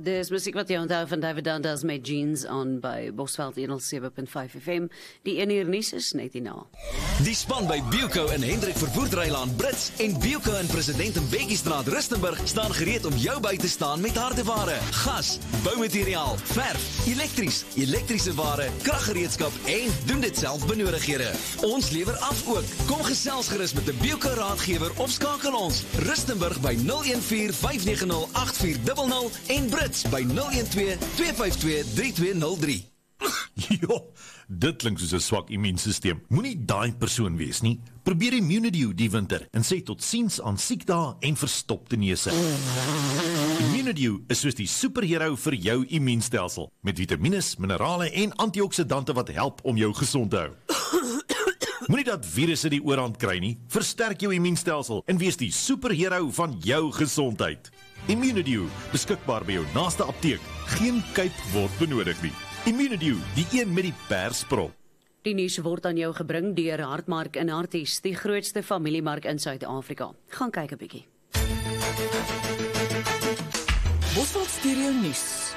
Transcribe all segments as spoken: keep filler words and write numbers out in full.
Dis musiek wat jy onthou van David Dundas met Jeans aan by Bosveld honderd sewe punt vyf F M. Die een uur nuus is net hierna. Die span by Bilco in Hendrik Vervoerdrylaan Brits en Bilco in President Mbeki-straat Rustenburg staan gereed om jou by te staan met hardeware, gas, boumateriaal, verf, elektries, elektriese ware, kraggereedskap en doen dit self benodighede. Ons lewer af ook. Kom gesels gerus met 'n Bilco raadgewer of skakel ons Rustenburg by nul een vier vyf nege nul agt vier nul nul en Brits by nul een twee twee vyf twee drie twee nul drie. Jo, dit klink soos 'n swak immuunstelsel. Moenie daai persoon wees nie. Probeer Immunedio die winter en sê tot siens aan siekdae en verstopte neuse. Immunedio is soos die superhero vir jou immuunstelsel, met vitamines, minerale en antioksidante wat help om jou gesond te hou. Moenie dat virusse die oorhand kry nie. Versterk jou immuunstelsel en wees die superhero van jou gesondheid. Immunedio, beskikbaar by jou naaste apteek. Geen kuip word benodig nie. Immunedio, die een met die persprop. Die nuus word aan jou gebring deur Hartmark in Harties, die grootste familiemark in Suid-Afrika. Gaan kyk 'n bietjie. Bosveld Stereo Nuus.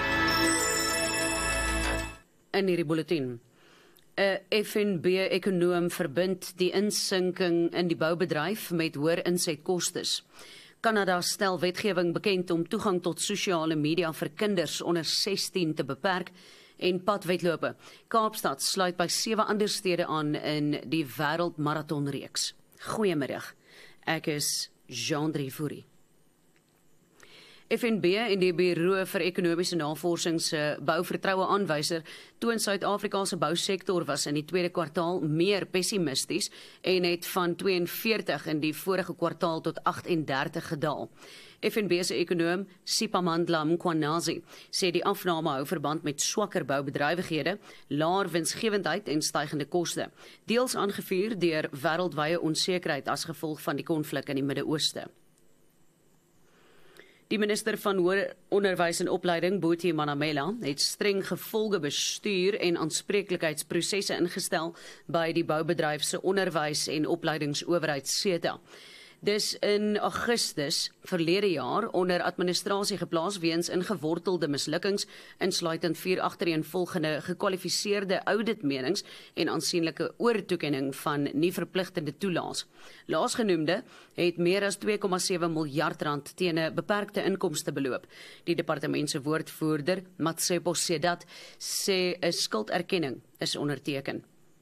In hierdie bulletin. 'n F N B-ekonoom verbind die insinking in die boubedryf met hoër insetkostes. Kanada stel wetgewing bekend om toegang tot sosiale media vir kinders onder sestien te beperk en padwedlope. Kaapstad sluit by sewe ander stede aan in die wêreldmarathonreeks. Goeiemiddag. Ek is Jean Drievoerie. F N B en die Buro vir Ekonomiese Navorsing se bouvertroue aanwyser toon Suid-Afrika se bousektor was in die tweede kwartaal meer pessimisties en het van twee en veertig in die vorige kwartaal tot agt en dertig gedaal. F N B se ekonoom Sipamandla Mkhwanazi sê die afname hou verband met swakker boubedrywighede, laer winsgewendheid en stygende koste, deels aangevuur deur wêreldwye onsekerheid as gevolg van die konflik in die Midde-Ooste. Die minister van Hoër Onderwys en Opleiding, Boetie Manamela, het streng gevolge bestuur en aanspreeklikheidsprosesse ingestel by die boubedryf se onderwys en opleidingsowerheid SETA. Dis in Augustus verlede jaar onder administrasie geplaas weens ingewortelde mislukkings, insluitend vier agtereenvolgende gekwalifiseerde auditmenings en aansienlike oortoekenning van nie verpligtende toelaas. Laasgenoemde het meer as twee komma sewe miljard rand teen 'n beperkte inkomste beloop. Die departement se woordvoerder, Matsepo Sedat, sê 'n skulderkenning is onderteken.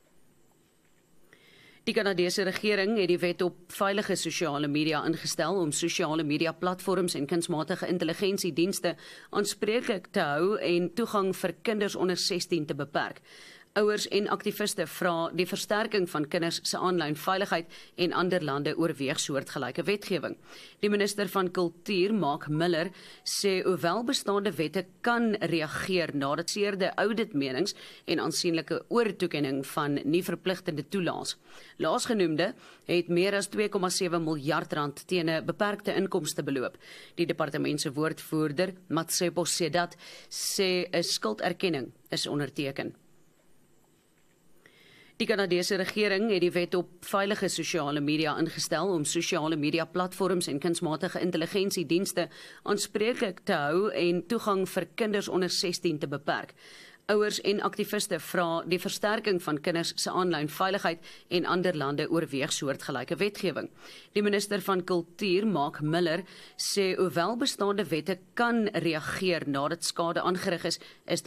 Die Kanadese regering het die wet op veilige sosiale media ingestel om sosiale media platforms en kunsmatige intelligensiedienste aanspreeklik te hou en toegang vir kinders onder sestien te beperk. Ouers en aktiviste vra die versterking van kinders se aanlyn veiligheid en ander lande oorweeg soortgelyke wetgewing. Die minister van Kultuur, Mark Miller, sê hoewel bestaande wette kan reageer na datseerde auditmenings en aansienlike oortoekenning van nie verpligtende toelaas. Laasgenoemde het meer as twee komma sewe miljard rand teen 'n beperkte inkomste beloop. Die departement se woordvoerder, Matsepo Sedat, sê 'n skulderkenning is onderteken. Die Kanadese regering het die wet op veilige sosiale media ingestel om sosiale media platforms en kunsmatige intelligensiedienste aanspreeklik te hou en toegang vir kinders onder sestien te beperk. Ouers en aktiviste vra die versterking van kinders se aanlyn veiligheid en ander lande oorweeg soortgelyke wetgewing. Die minister van Kultuur, Mark Miller, sê hoewel bestaande wette kan reageer nadat skade aangerig is, is